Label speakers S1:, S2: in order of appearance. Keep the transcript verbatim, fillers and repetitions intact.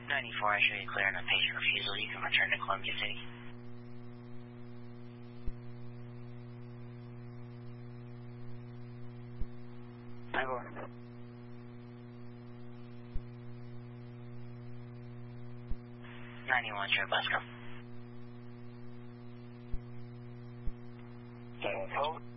S1: ninety-four, I show you clear on a patient refusal. You can return to Columbia City. ninety-four. ninety-one, show bus come.
S2: ninety-one, hold.